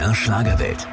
MDR Schlagerwelt.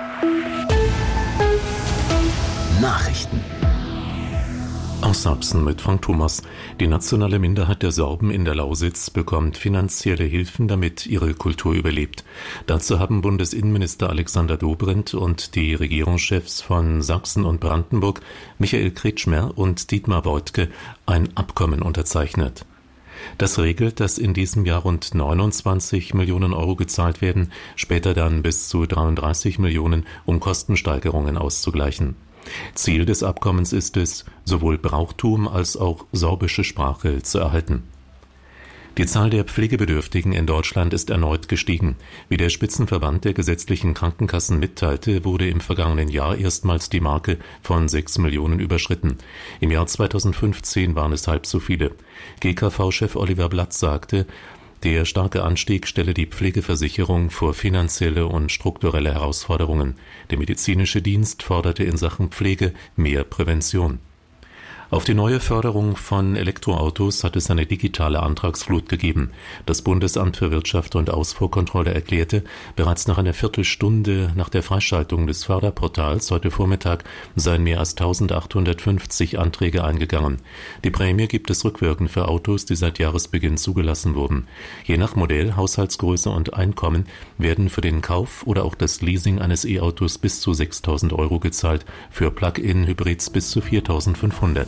Nachrichten. Aus Sachsen mit Frank Thomas. Die nationale Minderheit der Sorben in der Lausitz bekommt finanzielle Hilfen, damit ihre Kultur überlebt. Dazu haben Bundesinnenminister Alexander Dobrindt und die Regierungschefs von Sachsen und Brandenburg, Michael Kretschmer und Dietmar Woidke, ein Abkommen unterzeichnet. Das regelt, dass in diesem Jahr rund 29 Millionen Euro gezahlt werden, später dann bis zu 33 Millionen, um Kostensteigerungen auszugleichen. Ziel des Abkommens ist es, sowohl Brauchtum als auch sorbische Sprache zu erhalten. Die Zahl der Pflegebedürftigen in Deutschland ist erneut gestiegen. Wie der Spitzenverband der gesetzlichen Krankenkassen mitteilte, wurde im vergangenen Jahr erstmals die Marke von 6 Millionen überschritten. Im Jahr 2015 waren es halb so viele. GKV-Chef Oliver Blatt sagte, der starke Anstieg stelle die Pflegeversicherung vor finanzielle und strukturelle Herausforderungen. Der medizinische Dienst forderte in Sachen Pflege mehr Prävention. Auf die neue Förderung von Elektroautos hat es eine digitale Antragsflut gegeben. Das Bundesamt für Wirtschaft und Ausfuhrkontrolle erklärte, bereits nach einer Viertelstunde nach der Freischaltung des Förderportals heute Vormittag seien mehr als 1850 Anträge eingegangen. Die Prämie gibt es rückwirkend für Autos, die seit Jahresbeginn zugelassen wurden. Je nach Modell, Haushaltsgröße und Einkommen werden für den Kauf oder auch das Leasing eines E-Autos bis zu 6.000 Euro gezahlt, für Plug-in-Hybrids bis zu 4.500.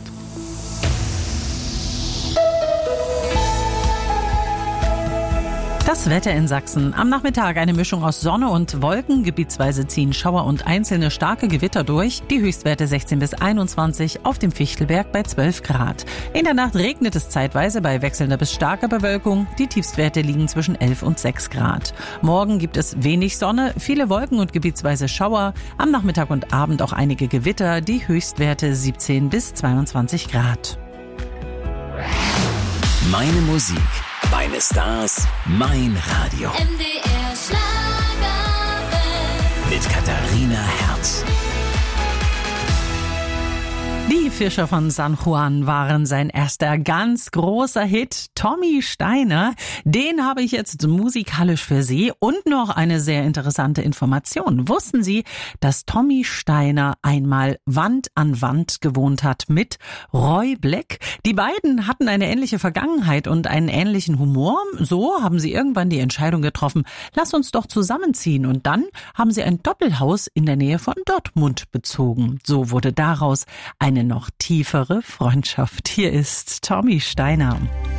Das Wetter in Sachsen. Am Nachmittag eine Mischung aus Sonne und Wolken. Gebietsweise ziehen Schauer und einzelne starke Gewitter durch. Die Höchstwerte 16 bis 21, auf dem Fichtelberg bei 12 Grad. In der Nacht regnet es zeitweise bei wechselnder bis starker Bewölkung. Die Tiefstwerte liegen zwischen 11 und 6 Grad. Morgen gibt es wenig Sonne, viele Wolken und gebietsweise Schauer. Am Nachmittag und Abend auch einige Gewitter. Die Höchstwerte 17 bis 22 Grad. Meine Musik, meine Stars, mein Radio. MDR Schlagerwelt. Mit Katharina Herz. Die Fischer von San Juan waren sein erster ganz großer Hit. Tommy Steiner, den habe ich jetzt musikalisch für Sie. Und noch eine sehr interessante Information. Wussten Sie, dass Tommy Steiner einmal Wand an Wand gewohnt hat mit Roy Black? Die beiden hatten eine ähnliche Vergangenheit und einen ähnlichen Humor. So haben sie irgendwann die Entscheidung getroffen, lass uns doch zusammenziehen. Und dann haben sie ein Doppelhaus in der Nähe von Dortmund bezogen. So wurde daraus eine noch tiefere Freundschaft. Hier ist Tommy Steiner.